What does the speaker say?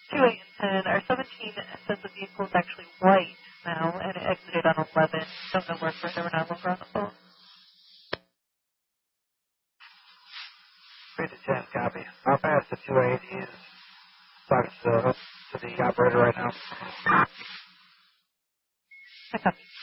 2, 8, and 10. Our 17 says the vehicle is actually white now, and it exited on 11. Don't know where further. We're not longer on the phone. 3 to 10, copy. I'll pass the 280 and talk to the operator right now. I copy.